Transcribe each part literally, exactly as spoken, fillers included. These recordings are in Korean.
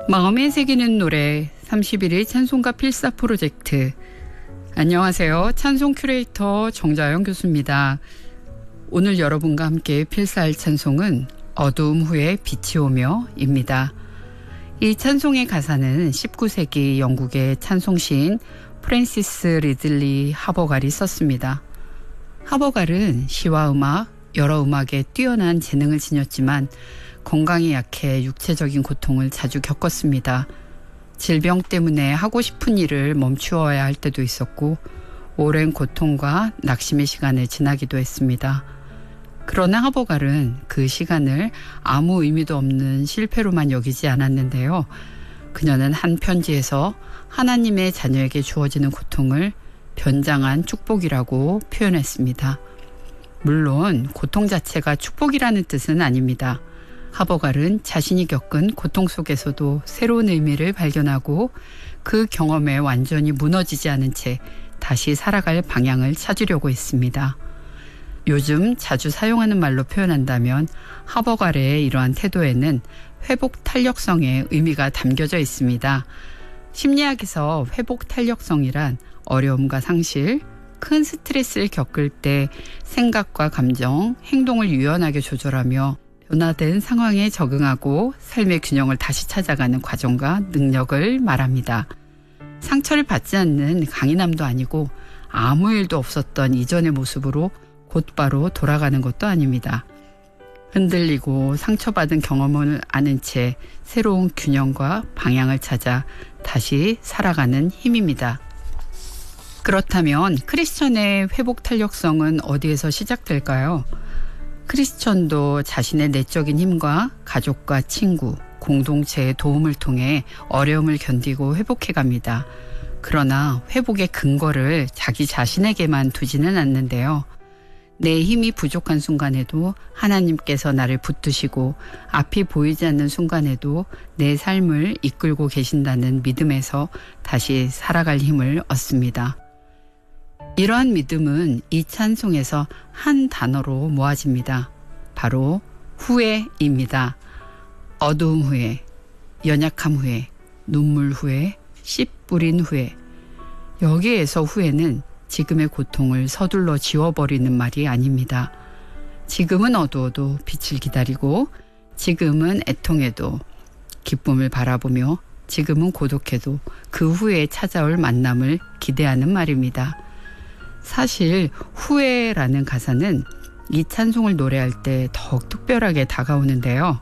마음에 새기는 노래 삼십일 일 찬송가 필사 프로젝트. 안녕하세요. 찬송 큐레이터 정자영 교수입니다. 오늘 여러분과 함께 필사할 찬송은 어두움 후에 빛이 오며 입니다. 이 찬송의 가사는 십구 세기 영국의 찬송시인 프랜시스 리들리 하버갈이 썼습니다. 하버갈은 시와 음악, 여러 음악에 뛰어난 재능을 지녔지만 건강이 약해 육체적인 고통을 자주 겪었습니다. 질병 때문에 하고 싶은 일을 멈추어야 할 때도 있었고 오랜 고통과 낙심의 시간을 지나기도 했습니다. 그러나 하버갈은 그 시간을 아무 의미도 없는 실패로만 여기지 않았는데요. 그녀는 한 편지에서 하나님의 자녀에게 주어지는 고통을 변장한 축복이라고 표현했습니다. 물론 고통 자체가 축복이라는 뜻은 아닙니다. 하버갈은 자신이 겪은 고통 속에서도 새로운 의미를 발견하고 그 경험에 완전히 무너지지 않은 채 다시 살아갈 방향을 찾으려고 했습니다. 요즘 자주 사용하는 말로 표현한다면 하버갈의 이러한 태도에는 회복 탄력성의 의미가 담겨져 있습니다. 심리학에서 회복 탄력성이란 어려움과 상실, 큰 스트레스를 겪을 때 생각과 감정, 행동을 유연하게 조절하며 변화된 상황에 적응하고 삶의 균형을 다시 찾아가는 과정과 능력을 말합니다. 상처를 받지 않는 강인함도 아니고 아무 일도 없었던 이전의 모습으로 곧바로 돌아가는 것도 아닙니다. 흔들리고 상처받은 경험을 아는 채 새로운 균형과 방향을 찾아 다시 살아가는 힘입니다. 그렇다면 크리스천의 회복 탄력성은 어디에서 시작될까요? 크리스천도 자신의 내적인 힘과 가족과 친구, 공동체의 도움을 통해 어려움을 견디고 회복해갑니다. 그러나 회복의 근거를 자기 자신에게만 두지는 않는데요. 내 힘이 부족한 순간에도 하나님께서 나를 붙드시고 앞이 보이지 않는 순간에도 내 삶을 이끌고 계신다는 믿음에서 다시 살아갈 힘을 얻습니다. 이러한 믿음은 이 찬송에서 한 단어로 모아집니다. 바로 후회입니다. 어두움 후에, 연약함 후에, 눈물 후에, 씨 뿌린 후에. 여기에서 후회는 지금의 고통을 서둘러 지워버리는 말이 아닙니다. 지금은 어두워도 빛을 기다리고, 지금은 애통해도 기쁨을 바라보며, 지금은 고독해도 그 후에 찾아올 만남을 기대하는 말입니다. 사실 후회라는 가사는 이 찬송을 노래할 때 더욱 특별하게 다가오는데요.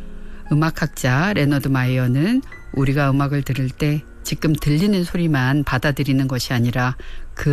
음악학자 레너드 마이어는 우리가 음악을 들을 때 지금 들리는 소리만 받아들이는 것이 아니라 그